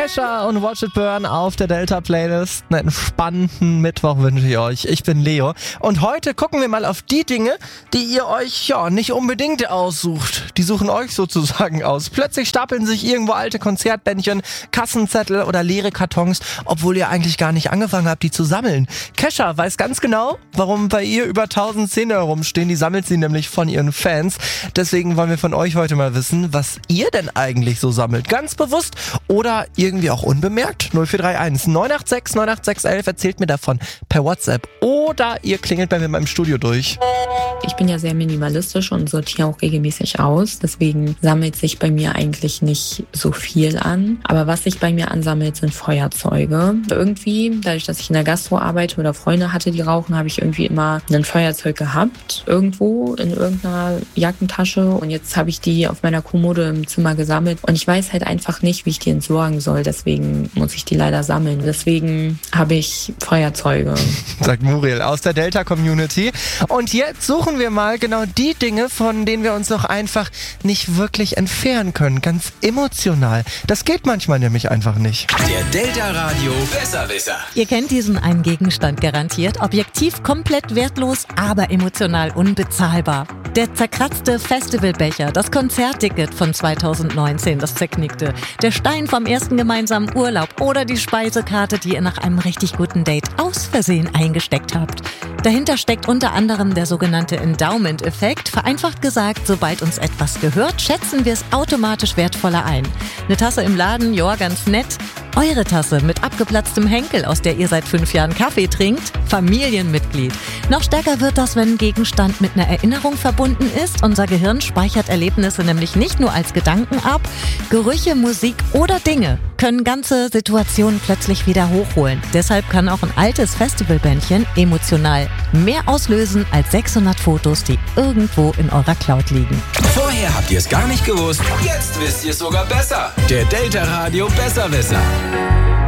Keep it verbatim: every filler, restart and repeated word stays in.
Kesha und Watch It Burn auf der Delta Playlist. Einen entspannten Mittwoch wünsche ich euch. Ich bin Leo und heute gucken wir mal auf die Dinge, die ihr euch ja nicht unbedingt aussucht. Die suchen euch sozusagen aus. Plötzlich stapeln sich irgendwo alte Konzertbändchen, Kassenzettel oder leere Kartons, obwohl ihr eigentlich gar nicht angefangen habt, die zu sammeln. Kesha weiß ganz genau, warum bei ihr über tausend Zehner herumstehen. Die sammelt sie nämlich von ihren Fans. Deswegen wollen wir von euch heute mal wissen, was ihr denn eigentlich so sammelt. Ganz bewusst oder irgendwie auch unbemerkt. null vier drei eins neun acht sechs neun acht sechs elf erzählt mir davon per WhatsApp oder ihr klingelt bei mir in meinem Studio durch. Ich bin ja sehr minimalistisch und sortiere auch regelmäßig aus. Deswegen sammelt sich bei mir eigentlich nicht so viel an. Aber was sich bei mir ansammelt, sind Feuerzeuge. Irgendwie, dadurch, dass ich in der Gastro arbeite oder Freunde hatte, die rauchen, habe ich irgendwie immer ein Feuerzeug gehabt. Irgendwo in irgendeiner Jackentasche. Und jetzt habe ich die auf meiner Kommode im Zimmer gesammelt. Und ich weiß halt einfach nicht, wie ich die entsorgen soll. Deswegen muss ich die leider sammeln. Deswegen habe ich Feuerzeuge. Sagt Muriel aus der Delta-Community. Und jetzt suchen wir mal genau die Dinge, von denen wir uns noch einfach nicht wirklich entfernen können. Ganz emotional. Das geht manchmal nämlich einfach nicht. Der Delta Radio Besserwisser. Ihr kennt diesen einen Gegenstand garantiert. Objektiv komplett wertlos, aber emotional unbezahlbar. Der zerkratzte Festivalbecher, das Konzertticket von zweitausendneunzehn, das zerknickte, der Stein vom ersten gemeinsamen Urlaub oder die Speisekarte, die ihr nach einem richtig guten Date aus Versehen eingesteckt habt. Dahinter steckt unter anderem der sogenannte Endowment-Effekt. Vereinfacht gesagt, sobald uns etwas gehört, schätzen wir es automatisch wertvoller ein. Eine Tasse im Laden, ja, ganz nett. Eure Tasse mit abgeplatztem Henkel, aus der ihr seit fünf Jahren Kaffee trinkt, Familienmitglied. Noch stärker wird das, wenn ein Gegenstand mit einer Erinnerung verbunden ist. Unser Gehirn speichert Erlebnisse nämlich nicht nur als Gedanken ab. Gerüche, Musik oder Dinge können ganze Situationen plötzlich wieder hochholen. Deshalb kann auch ein altes Festivalbändchen emotional mehr auslösen als sechshundert Fotos, die irgendwo in eurer Cloud liegen. Vorher habt ihr es gar nicht gewusst, jetzt wisst ihr es sogar besser. Der Delta Radio Besserwisser.